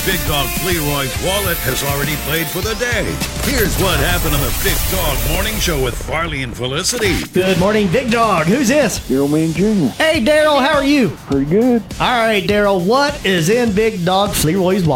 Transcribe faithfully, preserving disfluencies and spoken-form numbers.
Big Dog Leroy's wallet has already played for the day. Here's what happened on the Big Dog Morning Show with Farley and Felicity. Good morning, Big Dog. Who's this? Daryl Main Junior Hey, Daryl, how are you? Pretty good. All right, Daryl, what is in Big Dog Leroy's wallet?